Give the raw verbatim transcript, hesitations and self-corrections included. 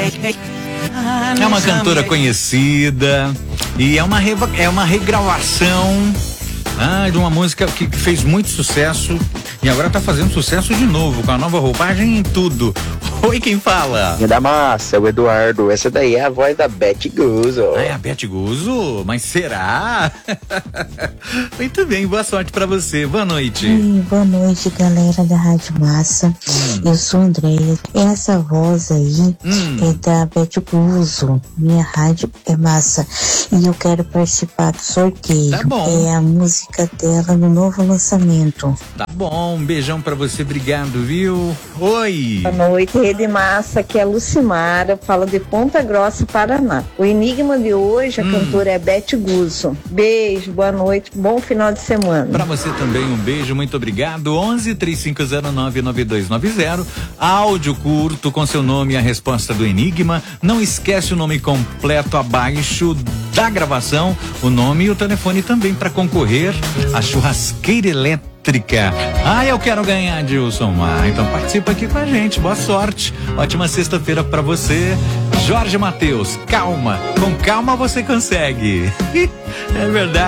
É uma cantora conhecida e é uma, reva, é uma regravação ah, de uma música que, que fez muito sucesso e agora tá fazendo sucesso de novo, com a nova roupagem em tudo. Oi, quem fala? Minha da massa, é o Eduardo. Essa daí é a voz da Beth Guzzo. Ah, é a Beth Guzzo? Mas será? Muito bem, boa sorte pra você. Boa noite. Oi, boa noite, galera da Rádio Massa. Hum. Eu sou a Andréia. Essa voz aí hum. é da Beth Guzzo. Minha rádio é massa. E eu quero participar do sorteio. Tá bom. É a música dela no novo lançamento. Tá bom, um beijão pra você. Obrigado, viu? Oi. Boa noite, Rede Massa. Aqui é a Lucimara, fala de Ponta Grossa, Paraná. O enigma de hoje, a hum. cantora é Beth Guzzo. Beijo, boa noite, bom final de semana. Pra você também um beijo, muito obrigado. onze, três cinco zero nove, nove dois nove zero. Áudio curto com seu nome e a resposta do enigma. Não esquece o nome completo abaixo da gravação, o nome e o telefone também para concorrer à churrasqueira elétrica. Ah, eu quero ganhar, Dilson. Ah, então participa aqui com a gente. Boa sorte. Ótima sexta-feira para você. Jorge Mateus, calma. Com calma você consegue. É verdade.